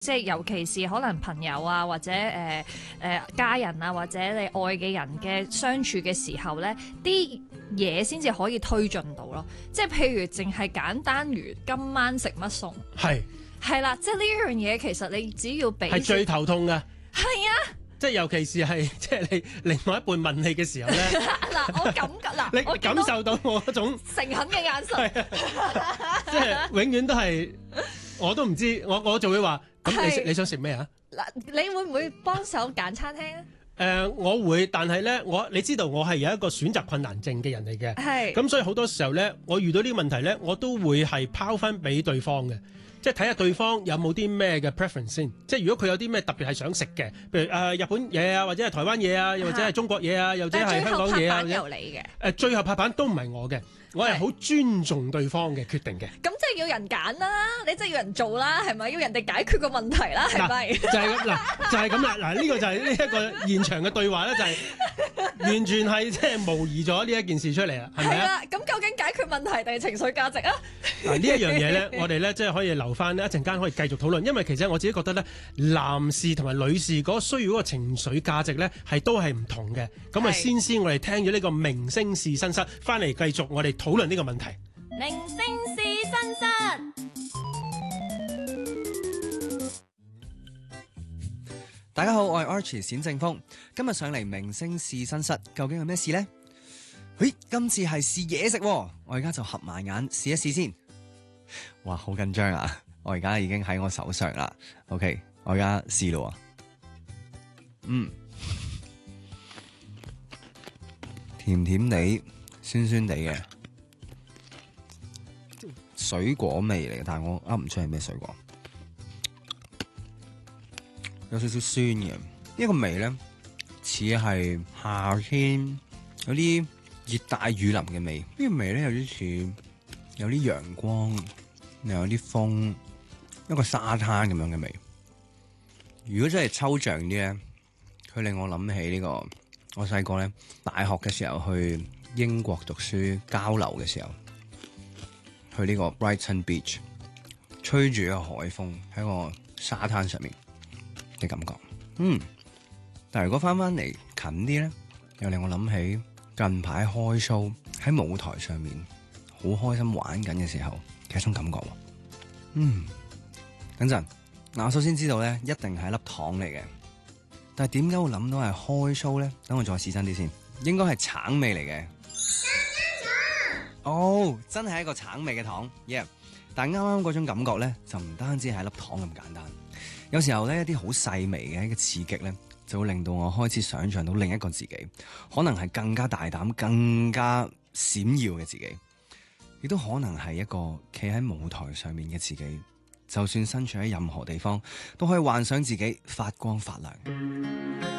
即係尤其是可能朋友啊，或者家人啊，或者你愛嘅人嘅相處嘅時候咧，啲嘢先至可以推進到咯。即係譬如淨係簡單如今晚食乜餸，係啦，即係呢樣嘢其實你只要俾係最頭痛嘅。 係啊。 即係尤其是係即係你另外一半問你嘅時候咧， 嗱我感覺嗱， 你感受到我嗰種誠懇嘅眼神， 即係永遠都係我都唔知，我就會話咁你想食咩啊？ 嗱，你會唔會幫手揀餐廳啊？ 我會，但係咧，你知道我係有一個選擇困難症嘅人嚟嘅， 係咁所以好多時候咧，我遇到呢個問題咧，我都會係拋翻俾對方嘅。即係睇下對方有冇啲咩嘅 preference 先，即係如果佢有啲咩特別係想食嘅，譬如日本嘢啊，或者係台灣嘢啊，又或者係中國嘢啊，又或者係香港嘢啊， 由你嘅最後拍板都唔係我嘅，我係好尊重對方嘅決定嘅。 咁即係要人揀啦，你即係要人做啦，係咪？要人哋解決個問題啦，係咪？ 就係咁嗱，就係咁啦。嗱，呢個就係呢一個現場嘅對話咧，就係完全係即係模擬咗呢一件事出嚟啦，係咪啊？ 咁究竟解決問題定係情緒價值啊？ 嗱，呢一樣嘢咧，我哋咧即係可以留翻一陣間可以繼續討論，因為其實我自己覺得咧，男士同埋女士嗰需要嗰個情緒價值咧都係唔同嘅。咁啊，先我哋聽咗呢個明星試身室，翻嚟繼續我哋討論呢個問題。 明星試身室， 大家好，我係 Archie 冼正峰，今日上嚟明星試身室，究竟係咩事呢？今次係試嘢食，我而家就合埋眼試一試先。哇，好緊張啊！我而家已經喺我手上啦。OK， 我而家試咯。甜甜地、酸酸地嘅水果味嚟嘅，但係我噏唔出係咩水果。有少少酸嘅，呢個味咧似係夏天有啲熱帶雨林嘅味。呢個味咧有啲似有啲陽光，又有啲風，一個沙灘咁樣嘅味。如果真係抽象啲咧，佢令我諗起呢個我細個咧大學嘅時候去英國讀書交流嘅時候，去呢個 Brighton Beach， 吹住一個海風喺個沙灘上面嘅感覺。但係如果翻嚟近啲咧，又令我諗起近排開 show 喺舞台上面好開心玩緊嘅時候嘅一種感覺。等陣嗱，我首先知道咧一定係一粒糖嚟嘅，但係點解會諗到係開 show 咧？等我再試真啲先，應該係橙味嚟嘅。真係一個橙味嘅糖，但係啱啱嗰種感覺咧，就唔單止係一粒糖咁簡單。有時候咧一啲好細微嘅一個刺激咧，就會令到我開始想像到另一個自己，可能係更加大膽、更加閃耀嘅自己，亦都可能係一個企喺舞台上面嘅自己。就算身處喺任何地方，都可以幻想自己發光發亮。